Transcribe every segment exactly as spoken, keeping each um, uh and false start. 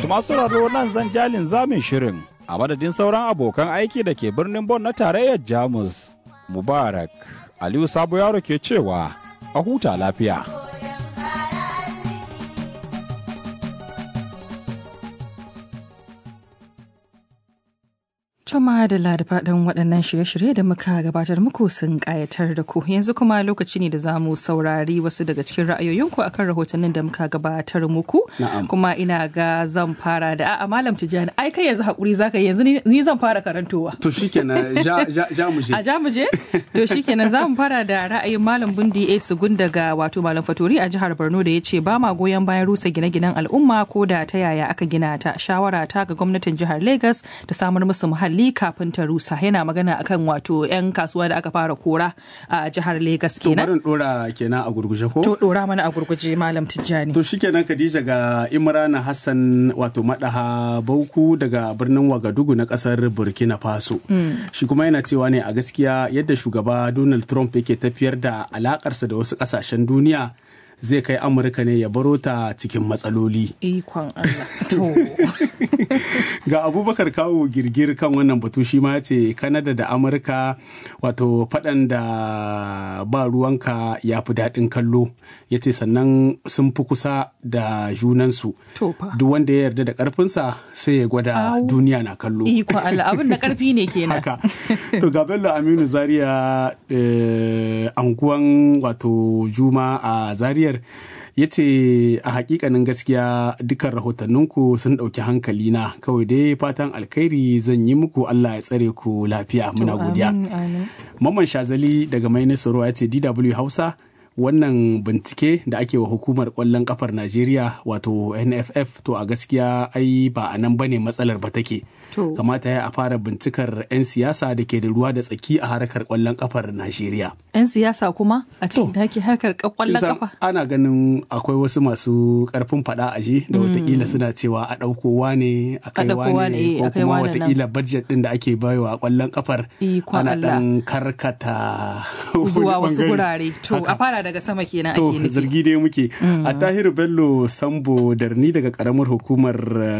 To masu sauraro nan zan jalin zamin shirin a madadin sauran abokan aiki da ke birnin Bon na tarayyar Jamus. Mubarak Aliyu Sabo Yaro ke cewa a huta lafiya. Tuma da faɗin waɗannan shirye-shirye da muka gabatar muku sun ƙayatar da ku, yanzu kuma lokaci ne da za mu saurari wasu daga cikin ra'ayoyinku akan rahotannin da muka gabatar muku. Kuma ina ga zan fara da a'a Malam Tijjani, ai kai yanzu haƙuri zaka yanzu ni zan fara karantowa. To shikenan ja ja ja mu je. A ja mu je? To shikenan za mu fara da ra'ayin Malam Bundi A Sugun daga wato Malam Fatori a jihar Borno da ya ce ba ma goyon bayan rusa gine-ginen al'umma ko da ta yaya aka gina ta. Shawara ta ga gwamnatin jihar Lagos ta samar musu muhalli kafin ta rusa. Yana magana akan wato 'yan kasuwa da aka fara kora a jihar Legas kenan. To barin dora kenan a gurguje ko? To dora mana a gurguje Malam Tijjani. To shikenan Khadija ga Imrana Hassan wato Madaha Bauku daga birnin Wagadugu na kasar Burkina Faso. Mm. Shi kuma yana cewa ne a gaskiya yadda shugaba Donald Trump yake tafiyar da alakarsa da wasu kasashen duniya zai kai Amurka ne ya baro ta cikin matsaloli. Ikon Allah. To. Ga Abubakar Kawu Girgir kan wannan batu shi ma ce Kanada da Amurka wato faɗan da ba ruwanka ya fi daɗin kallo. Ya ce sannan sun fi kusa da junansu. Duk wanda ya yarda da ƙarfinsa sai ya gwada duniya na kallo. Ikon Allah abin da ƙarfi ne kenan. Haka. To ga Bello Aminu Zaria eh, anguwan wato Juma a Zaria ya ce a hakikanin gaskiya dukkan rahotanninku sun ɗauki hankali na kawai dai fatan alkhairi zan yi muku Allah ya tsare ku lafiya muna godiya. Mamman Shazali daga Mai Nasoro ya ce D W Hausa wannan bincike da ake wa hukumar kwallon kafar Najeriya wato N F F to a gaskiya ai ba a nan bane matsalar ba take. Kamata ya a fara bincikar 'yan siyasa da ke da ruwa da tsaki a harkar kwallon kafar Najeriya. 'Yan siyasa kuma a cikin take harkar kwallon kafa? Ana ganin akwai wasu masu karfin fada aji da watakila suna cewa a ɗaukowa ne a kaiwa ne ko kuma watakila budget din da ake baiwa kwallon kafar ana ɗan karkata zuwa wasu gurare. To a fara daga sama kenan ake nufi. To zargi dai muke. A Tahiru Bello Sambo Darni daga karamar hukumar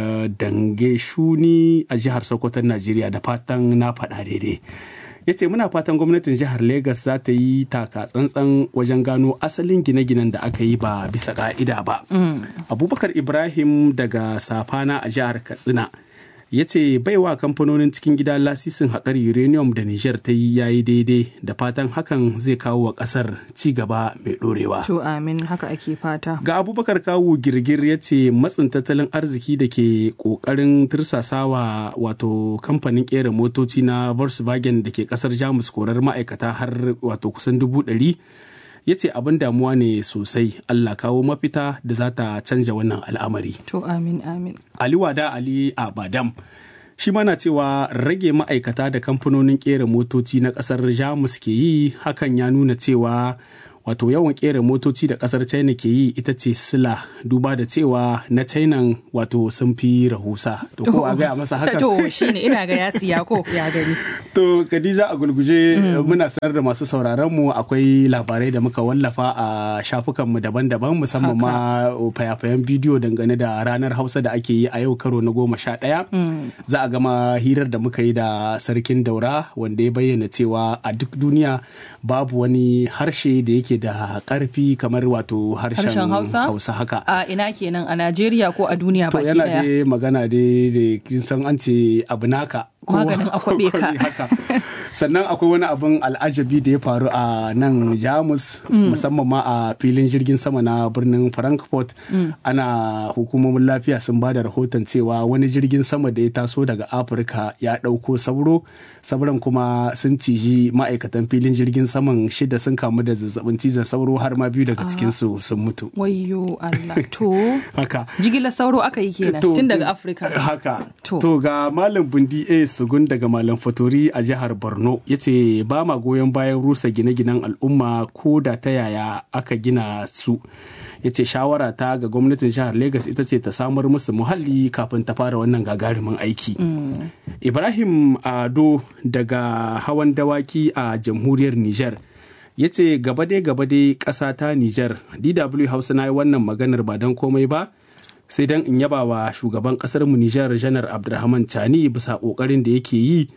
Dange Shuni a jihar Sokoton Najeriya da fatan na faɗa daidai. Ya ce muna fatan gwamnatin jihar Legas za ta yi taka tsantsan wajen gano asalin gine-ginen da aka yi ba bisa ka'ida ba. Abubakar Ibrahim daga Safana a jihar Katsina ya ce baiwa kamfanonin cikin gida lasisin haƙar uranium da Nijar ta yi yayi daidai da fatan hakan zai kawo wa ƙasar ci gaba mai ɗorewa. To amin haka ake fata. Ga Abubakar Kawu Girgir ya ce matsin tattalin arziki da ke ƙoƙarin tursasawa wato kamfanin ƙera motoci na Volkswagen da ke ƙasar Jamus korar ma'aikata har wato kusan dubu ɗari. Ya ce abin damuwa ne sosai Allah kawo mafita da za ta canja wannan al'amari. To amin amin. Ali Wada Ali Abadam shi mana cewa rage ma'aikata da kamfanonin kera motoci na kasar Jamus ke yi hakan ya nuna cewa wato yawan kera motoci da kasar China ke yi ita ce sila duba da cewa na China wato sun fi rahusa. To ko a gaya masa haka? To shine ina ga ya siya ko ya gani. To Khadija a gulguje muna sanar da masu sauraron mu akwai labarai da muka wallafa a shafukan mu daban-daban musamman ma fayafayan bidiyo dangane da ranar Hausa da ake yi a yau karo na goma sha ɗaya. Za a gama hirar da muka yi da Sarkin Daura wanda ya bayyana cewa a duk duniya babu wani harshe da yake da karfi kamar wato harshen Hausa? Hausa haka. A ina kenan a Najeriya ko a duniya baki daya? To yana dai magana dai da kin san an ce abu naka. Maganin akwabe ka. Sannan akwai wani abin al'ajabi da ya faru a nan Jamus musamman ma a filin jirgin sama na birnin Frankfurt. Ana hukumomin lafiya sun ba da rahoton cewa wani jirgin sama da ya taso daga Afirka ya ɗauko sauro. Sauran kuma sun ciji ma'aikatan filin jirgin saman shida sun kamu da zazzabin cizon sauro har ma biyu daga cikinsu sun mutu. Wayyo Allah to. Haka. Jigilar sauro aka yi kenan tun daga Afirka. Haka. To ga Malam Bundi A Sugun daga Malam Fatori a jihar Borno ya ce ba ma goyon bayan rusa gine-ginen al'umma ko da ta yaya aka gina su. Ya ce shawara ta ga gwamnatin jihar Legas ita ce ta samar musu muhalli kafin ta fara wannan gagarumin aiki. Mm. Ibrahim Ado daga Hawan Dawaki a jamhuriyar Nijar ya ce gaba dai gaba dai ƙasa ta Nijar. D W Hausa na yi wannan maganar ba don komai ba sai dan in yaba wa shugaban kasar mu Nijar Janar Abdurrahman Tani bisa kokarin da yake yi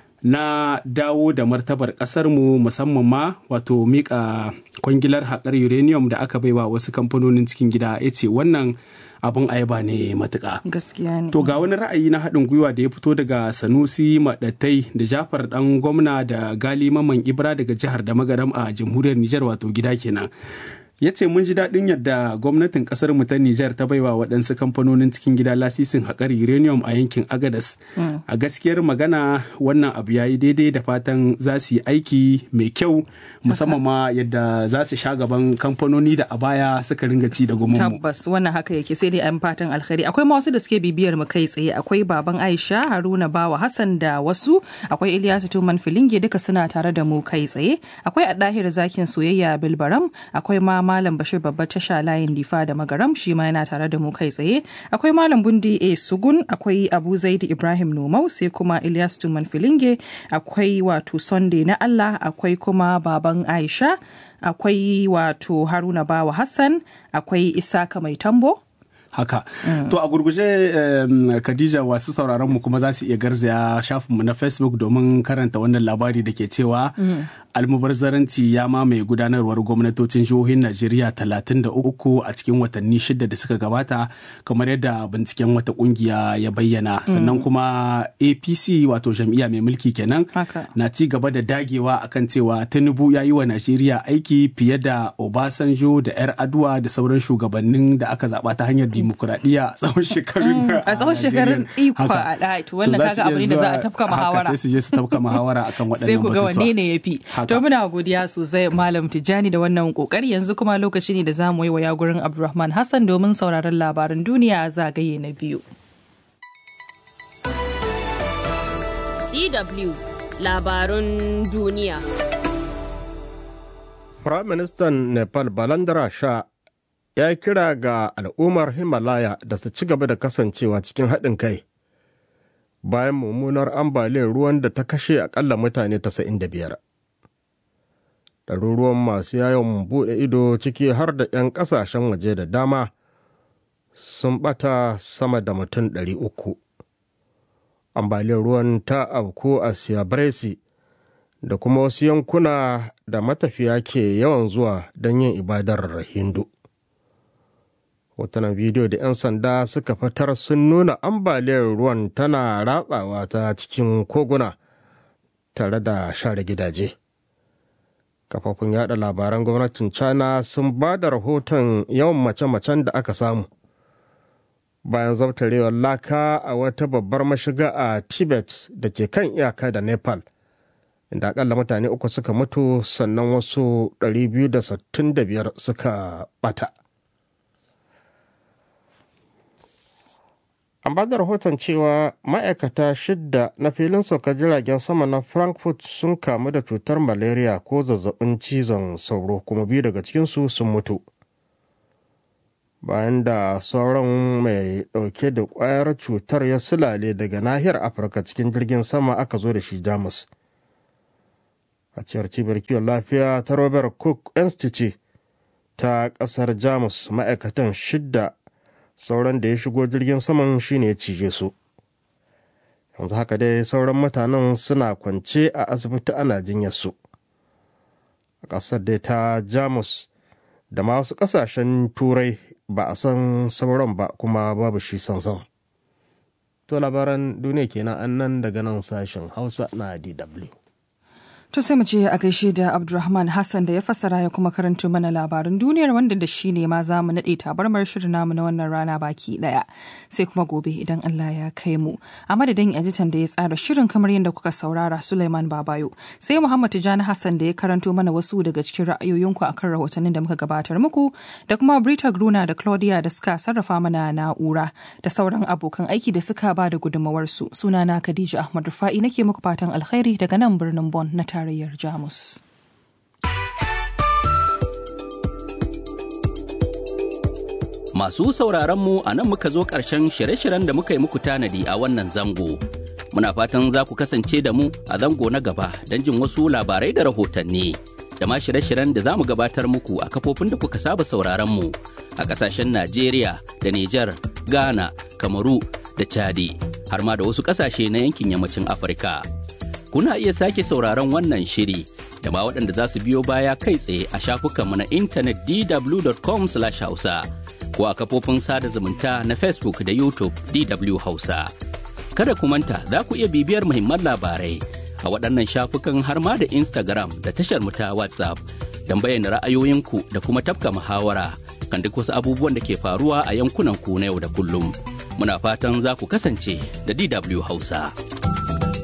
na dawo da martabar kasar mu, musamman ma wato mika kwangilar haƙar uranium da aka baiwa wasu kamfanonin cikin gida. Ya ce wannan abin ayaba ne matuƙa. Gaskiya ne. To ga wani ra'ayi na haɗin gwiwa da ya fito daga Sanusi Maɗattai da Jafar ɗan gwamna da Gali Mamman Ibra daga jihar da Magaram a jamhuriyar Nijar, wato gida kenan. Ya ce mun ji daɗin yadda gwamnatin ƙasar mu ta Nijar ta baiwa waɗansu kamfanonin cikin gida lasisin haƙar uranium a yankin Agadas. Mm. A gaskiyar magana wannan abu ya yi daidai, da fatan za su yi aiki mai kyau, musamman ma yadda za su sha gaban kamfanoni da a baya suka ringa ci da gumin mu. Tabbas wannan haka yake, sai dai an fatan alkhairi. Akwai ma wasu da suke bibiyar mu kai tsaye. Akwai baban Aisha, Haruna Bawa Hassan da wasu. Akwai Ilyasu Tuman Filinge, duka suna tare da mu kai tsaye. Akwai Adahir Zakin Soyayya Bilbaram. Akwai ma Malam Bashir Babbar Tasha Layin Difa da Magaram, shi ma yana tare da mu kai tsaye. Akwai Malam Bundi A Sugun, akwai Abu Zaidi Ibrahim Nomau, sai kuma Ilyas Tuman Filinge, akwai wato Sunday na Allah, akwai kuma baban Aisha, akwai wato Haruna Bawa Hassan, akwai Isaka Mai Tambo. Haka. Mm. To a gurguje um, Khadija, wasu sauraron mu kuma za su iya garzaya shafinmu na Facebook domin karanta wannan labari da ke cewa mm. almubazzaranci ya mamaye gudanarwar gwamnatocin jihohin Najeriya talatin da uku a cikin watanni shida da suka gabata, kamar yadda binciken wata kungiya ya bayyana. Mm. Sannan kuma A P C, wato jam'iyya mai mulki kenan, Haka. na ci gaba da dagewa akan cewa Tinubu ya yi wa Najeriya aiki fiye da Obasanjo da 'yar Aduwa da sauran shugabannin da aka zaba ta hanyar dimokuraɗiyya a tsawon shekarun a tsawon shekarun iko a ɗaya. Wannan kaga abu ne da za a tafka muhawara. Sai su je su tafka muhawara akan waɗannan batutuwa. Sai ku ga wanne ne ya fi. To muna godiya sosai Malam Tijjani da wannan kokari. Yanzu kuma lokaci ne da za mu yi wa gurin Abdulrahman Hassan domin sauraron labaran duniya zagaye na biyu. D W Labarun duniya. Firaministan Nepal Balandara Shah ya kira ga al'ummar Himalaya da su ci gaba da kasancewa cikin haɗin kai bayan mummunar ambaliyar ruwan da ta kashe akalla mutane tasa'in da biyar. Ɗaruruwan masu yawon buɗe ido, ciki har da 'yan ƙasashen waje da dama, sun ɓata sama da mutum ɗari uku. Ambaliyar ruwan ta afku a Siabresi da kuma wasu yankuna da matafiya ke yawan zuwa don yin ibadar Hindu. Hotunan bidiyo da 'yan sanda suka fitar sun nuna ambaliyar ruwan tana ratsawa ta cikin koguna tare da share gidaje. Kafofin yada labaran gwamnatin China sun ba da rahoton yawan mace-macen da aka samu bayan zabtarewar laka a wata babbar mashiga a Tibet da ke kan iyaka da Nepal, inda akalla mutane uku suka mutu sannan wasu ɗari biyu da sittin da biyar suka bata. An ba da rahoton cewa ma'aikata shidda na filin saukar jiragen sama na Frankfurt sun kamu da cutar malaria ko zazzabin cizon sauro, kuma biyu daga cikinsu sun mutu, bayan da sauran mai ɗauke da ƙwayar cutar ya sulale daga nahiyar Afirka cikin jirgin sama aka zo da shi Jamus. A cewar cibiyar kiwon lafiya ta Robert Koch Institute ta ƙasar Jamus, ma'aikatan shidda sauran da ya shigo jirgin saman shine ya cije su. Yanzu haka dai sauran mutanen suna kwance a asibiti ana jinyar su. A ƙasar dai ta Jamus da ma wasu ƙasashen Turai ba a san sauran ba, kuma babu shi sansan. To labaran duniya kenan annan daga nan sashen Hausa na D W. To sai mu ce a gaishe da Abdulrahman Hassan da ya fassara ya kuma karanto mana labarin duniyar, wanda da shi ne ma za mu naɗe tabarmar shirin namu na wannan rana baki ɗaya. Sai kuma gobe idan Allah ya kai mu. A madadin editan da ya tsara shirin kamar yadda kuka saurara, Suleiman Babayo. Sai Muhammad Tijjani Hassan da ya karanto mana wasu daga cikin ra'ayoyinku akan rahotannin da muka gabatar muku, da kuma Brita Gruna da Claudia da suka sarrafa mana na'ura, da sauran abokan aiki da suka ba da gudunmawarsu. Sunana Khadija Ahmad Rufa'i nake muku fatan alkhairi daga nan birnin Bonn na tarayyar Jamus. Masu sauraron mu a nan muka zo ƙarshen shirye-shiryen da muka yi muku tanadi a wannan zango. Muna fatan za ku kasance da mu a zango na gaba don jin wasu labarai da rahotanni. da ma shirye-shiryen da za mu gabatar muku a kafofin da kuka saba sauraron mu a ƙasashen Najeriya da Nijar, Ghana, Kamaru da Chadi, har ma da wasu ƙasashe na yankin yammacin Afirka. Kuna iya sake sauraron wannan shiri da ma waɗanda za su biyo baya kai tsaye a shafukanmu na intanet d w dot com slash hausa ko a kafofin sada zumunta na Facebook da YouTube D W Hausa. Kada ku manta za ku iya bibiyar muhimman labarai a waɗannan shafukan har ma da Instagram da tashar mu ta WhatsApp don bayyana ra'ayoyinku da kuma tafka muhawara kan duk wasu abubuwan da ke faruwa a yankunan ku na yau da kullum. Muna fatan za ku kasance da D W Hausa.